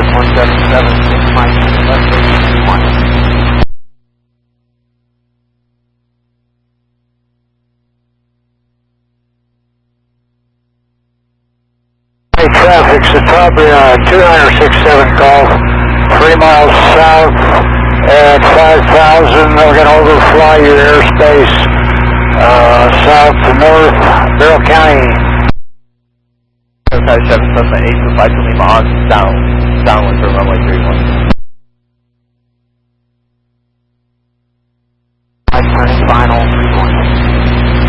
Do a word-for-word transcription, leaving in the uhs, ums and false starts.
Cirrus one seven seven, six Mike, left base one. Hey, traffic, Satabria two nine six seven Golf, three miles south at five thousand. We're going to overfly your airspace uh, south to north, Barrow County. seven seven, Cessna eight two five to Lima on down, downwind for runway three one. Mike turning final.